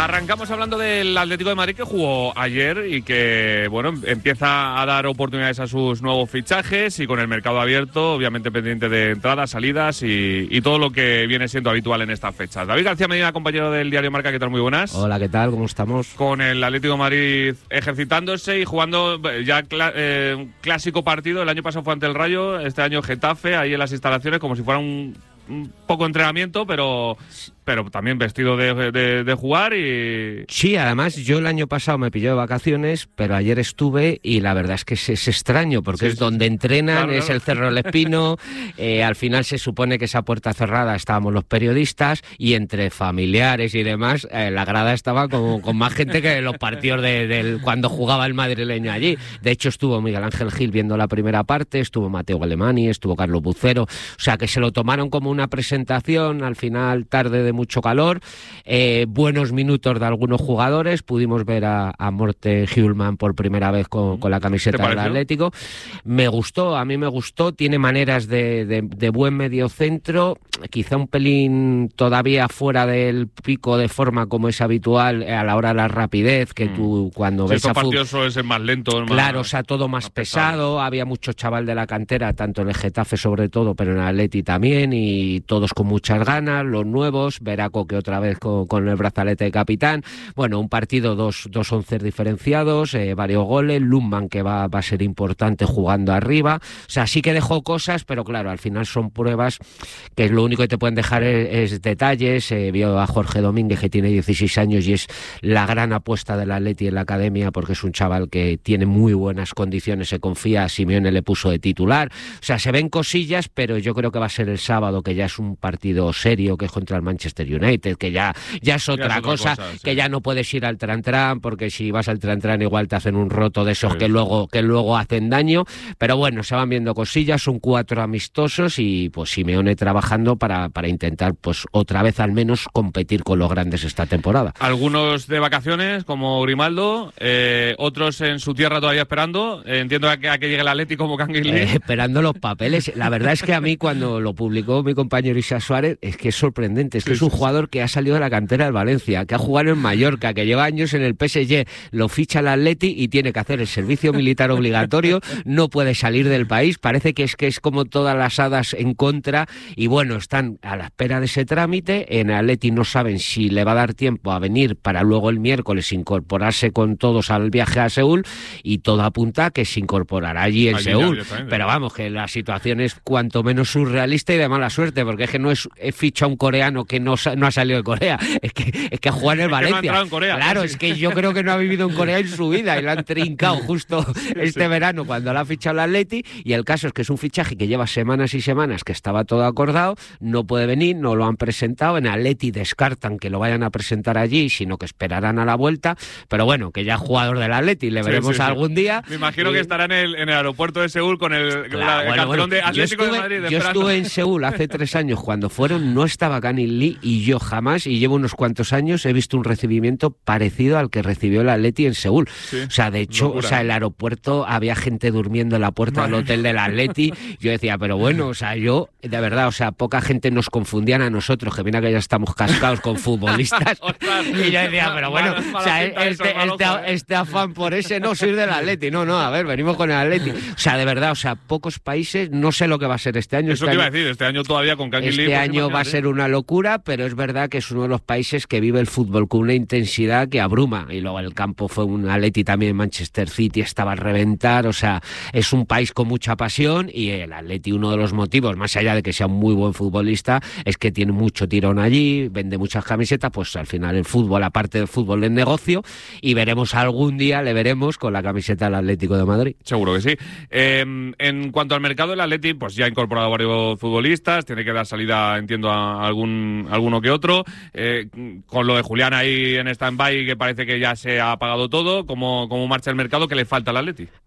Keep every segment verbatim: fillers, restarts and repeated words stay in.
Arrancamos hablando del Atlético de Madrid, que jugó ayer y que, bueno, empieza a dar oportunidades a sus nuevos fichajes y con el mercado abierto, obviamente pendiente de entradas, salidas y, y todo lo que viene siendo habitual en estas fechas. David García Medina, compañero del Diario Marca, ¿qué tal? Muy buenas. Hola, ¿qué tal? ¿Cómo estamos? Con el Atlético de Madrid ejercitándose y jugando ya cl- eh, un clásico partido. El año pasado fue ante el Rayo, este año Getafe, ahí en las instalaciones, como si fuera un, un poco de entrenamiento, pero... pero también vestido de, de, de jugar y... Sí, además yo el año pasado me pillé de vacaciones, pero ayer estuve y la verdad es que es, es extraño, porque sí, es sí, donde sí. entrenan, claro, es claro. el Cerro del Espino, eh, al final se supone que esa puerta cerrada estábamos los periodistas y entre familiares y demás, eh, la grada estaba con, con más gente que los partidos de, de cuando jugaba el madrileño allí. De hecho estuvo Miguel Ángel Gil viendo la primera parte, estuvo Mateo Alemani, estuvo Carlos Bucero, o sea que se lo tomaron como una presentación, al final tarde de mucho calor, eh, buenos minutos de algunos jugadores, pudimos ver a, a Morten Hjulmand por primera vez con, con la camiseta del Atlético, me gustó, a mí me gustó, tiene maneras de, de, de buen mediocentro, quizá un pelín todavía fuera del pico de forma como es habitual a la hora de la rapidez, que mm. tú cuando sí, ves estos a partidos suelen ser más lentos, claro, más, o sea, todo más, más pesado, pesado, había mucho chaval de la cantera, tanto en el Getafe sobre todo, pero en el Atleti también, y todos con muchas ganas, los nuevos, Veraco que otra vez con, con el brazalete de capitán, bueno, un partido, dos, dos once diferenciados, eh, varios goles, Lundman que va, va a ser importante jugando arriba, o sea, sí que dejó cosas, pero claro, al final son pruebas que lo único que te pueden dejar es, es detalles, eh, vio a Jorge Domínguez que tiene dieciséis años y es la gran apuesta del Atleti en la academia porque es un chaval que tiene muy buenas condiciones, se confía, Simeone le puso de titular, o sea, se ven cosillas, pero yo creo que va a ser el sábado, que ya es un partido serio, que es contra el Manchester United, que ya, ya es otra, ya es otra cosa, cosa sí. que ya no puedes ir al Tran-Tran, porque si vas al Tran-Tran igual te hacen un roto de esos sí, que, sí. Luego, que luego hacen daño, pero bueno, se van viendo cosillas, son cuatro amistosos y pues Simeone trabajando para, para intentar pues otra vez al menos competir con los grandes esta temporada. Algunos de vacaciones, como Grimaldo, eh, otros en su tierra todavía esperando, eh, entiendo a que, a que llegue el Atlético como Kangin Lee. Eh, esperando los papeles, la verdad es que a mí cuando lo publicó mi compañero Isa Suárez, es que es sorprendente, es que sí, es un sí, jugador que ha salido de la cantera del Valencia, que ha jugado en Mallorca, que lleva años en el P S G, lo ficha el Atleti y tiene que hacer el servicio militar obligatorio, no puede salir del país, parece que es que es como todas las hadas en contra y bueno, están a la espera de ese trámite, en Atleti no saben si le va a dar tiempo a venir para luego el miércoles incorporarse con todos al viaje a Seúl y todo apunta a que se incorporará allí en allí Seúl, ya, pero vamos, que la situación es cuanto menos surrealista y de mala suerte, porque es que no es, es ficha un coreano que no, no ha salido de Corea, es que, es que ha jugado en el Valencia. Que no ha entrado en Corea, claro, sí. Es que yo creo que no ha vivido en Corea en su vida y lo han trincado justo sí, este sí. verano cuando lo ha fichado el Atleti, y el caso es que es un fichaje que lleva semanas y semanas que estaba todo acordado, no puede venir, no lo han presentado, en Atleti descartan que lo vayan a presentar allí, sino que esperarán a la vuelta, pero bueno, que ya es jugador del Atleti, le veremos sí, sí, algún sí. día. Me imagino y... que estará en el, en el aeropuerto de Seúl con el, claro, la, el bueno, campeón bueno, de Atlético estuve, de Madrid. Yo esperando. estuve en Seúl hace tres años cuando fueron, no estaba Kangin Lee y yo jamás, y llevo unos cuantos años, he visto un recibimiento parecido al que recibió el Atleti en Seúl. Sí, o sea, de hecho, locura. O sea, el aeropuerto había gente durmiendo en la puerta vale. del hotel del Atleti. Yo decía, pero bueno, o sea, yo, de verdad, o sea, poca gente nos confundían a nosotros, que mira que ya estamos cascados con futbolistas. Y yo decía, pero bueno, o sea, este, este, este afán por ese no soy del Atleti. No, no, a ver, venimos con el Atleti. O sea, de verdad, o sea, pocos países, no sé lo que va a ser este año. Eso este te iba año, a decir, este año todavía con Kangin Lee. Este año va a ser una locura, pero es verdad que es uno de los países que vive el fútbol con una intensidad que abruma. Y luego el campo fue un Atleti también, Manchester City estaba a reventar, o sea, es un país con mucha pasión y el Atleti, uno de los motivos, más allá de que sea un muy buen futbolista, es que tiene mucho tirón allí, vende muchas camisetas, pues al final el fútbol, aparte del fútbol, es negocio y veremos algún día, le veremos con la camiseta del Atlético de Madrid. Seguro que sí. Eh, en cuanto al mercado del Atleti, pues ya ha incorporado varios futbolistas, tiene que dar salida, entiendo, a algún alguno que otro. Eh, con lo de Julián ahí en stand-by, que parece que ya se ha apagado todo, ¿cómo, cómo marcha el mercado? ¿Qué le falta al Atleti?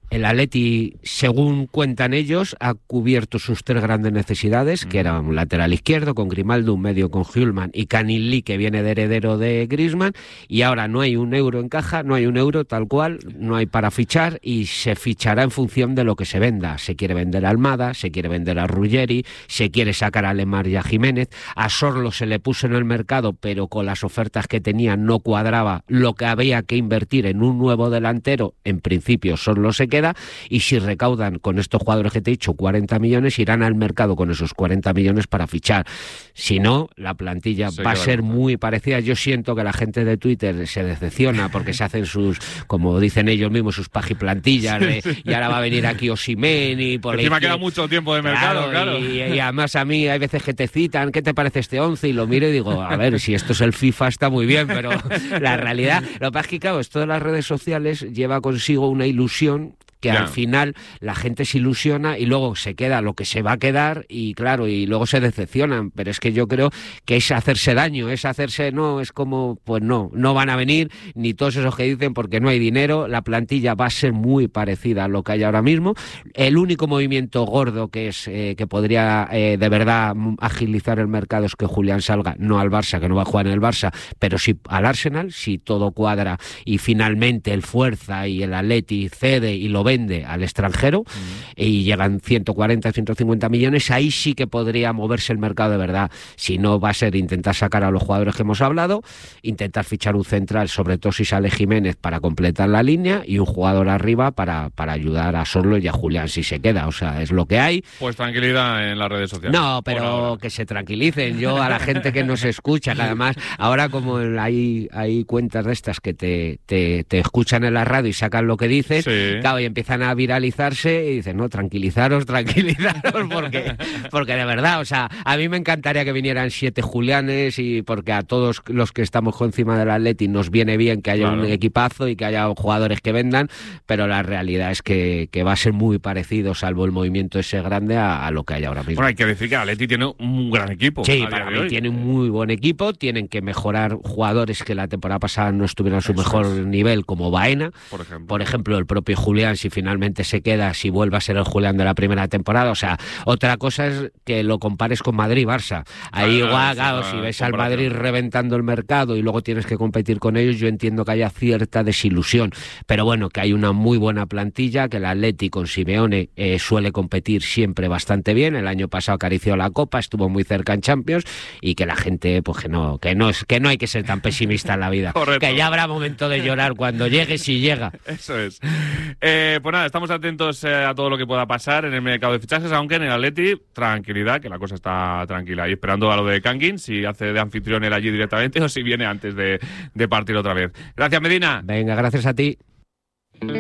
El Atleti, según cuentan ellos, ha cubierto sus tres grandes necesidades, que eran un lateral izquierdo con Grimaldo, un medio con Hjulmand y Canilí, que viene de heredero de Griezmann, y ahora no hay un euro en caja, no hay un euro tal cual, no hay para fichar y se fichará en función de lo que se venda. Se quiere vender a Almada, se quiere vender a Ruggeri, se quiere sacar a Lemar y a Jiménez. A Sorlo se le puso en el mercado, pero con las ofertas que tenía no cuadraba lo que había que invertir en un nuevo delantero. En principio Sorlo se queda. Y si recaudan con estos jugadores que te he dicho cuarenta millones, irán al mercado con esos cuarenta millones para fichar. Si no, la plantilla se va a ser muy parecida. Yo siento que la gente de Twitter se decepciona porque se hacen sus, como dicen ellos mismos, sus pagiplantillas de, sí, sí. Y ahora va a venir aquí Osimhen y por encima queda mucho tiempo de mercado, claro. claro. Y, y además a mí hay veces que te citan, ¿qué te parece este once? Y lo miro y digo, a ver, si esto es el FIFA está muy bien, pero la realidad, lo que pasa es que claro, esto de las redes sociales lleva consigo una ilusión que ya. Al final la gente se ilusiona y luego se queda lo que se va a quedar y claro, y luego se decepcionan, pero es que yo creo que es hacerse daño, es hacerse, no, es como, pues no, no van a venir ni todos esos que dicen porque no hay dinero, la plantilla va a ser muy parecida a lo que hay ahora mismo. El único movimiento gordo que es eh, que podría eh, de verdad agilizar el mercado es que Julián salga, no al Barça, que no va a jugar en el Barça, pero sí al Arsenal, si todo cuadra y finalmente el Fuerza y el Atleti cede y lo vende al extranjero uh-huh. y llegan ciento cuarenta, ciento cincuenta millones, ahí sí que podría moverse el mercado de verdad. Si no, va a ser intentar sacar a los jugadores que hemos hablado, intentar fichar un central, sobre todo si sale Jiménez para completar la línea y un jugador arriba para, para ayudar a Sorlo y a Julián si se queda, o sea, es lo que hay. Pues tranquilidad en las redes sociales. No, pero que se tranquilicen. Yo a la gente que nos escucha, que además ahora como hay, hay cuentas de estas que te, te, te escuchan en la radio y sacan lo que dices, sí. Claro, y empiezan a viralizarse y dicen, no, tranquilizaros, tranquilizaros, porque, porque de verdad, o sea, a mí me encantaría que vinieran siete Julianes y porque a todos los que estamos encima del Atleti nos viene bien que haya claro. un equipazo y que haya jugadores que vendan, pero la realidad es que, que va a ser muy parecido, salvo el movimiento ese grande, a, a lo que hay ahora mismo. Bueno, hay que decir que el Atleti tiene un gran equipo. Sí, para mí tiene un muy buen equipo, tienen que mejorar jugadores que la temporada pasada no estuvieron a su Eso mejor es. nivel, como Baena, por ejemplo. por ejemplo, el propio Julián, si finalmente se queda, si vuelve a ser el Julián de la primera temporada. O sea, otra cosa es que lo compares con Madrid y Barça. Ahí ah, igual, claro, si ves al Madrid reventando el mercado y luego tienes que competir con ellos, yo entiendo que haya cierta desilusión. Pero bueno, que hay una muy buena plantilla, que el Atleti con Simeone eh, suele competir siempre bastante bien. El año pasado acarició la Copa, estuvo muy cerca en Champions, y que la gente, pues que no, que no es, que no hay que ser tan pesimista en la vida. Correcto. Que ya habrá momento de llorar cuando llegue, si llega. Eso es. Eh, pues nada, estamos atentos eh, a todo lo que pueda pasar en el mercado de fichajes, aunque en el Atleti, tranquilidad, que la cosa está tranquila. Y esperando a lo de Kangin, si hace de anfitrión él allí directamente o si viene antes de, de partir otra vez. Gracias, Medina. Venga, gracias a ti.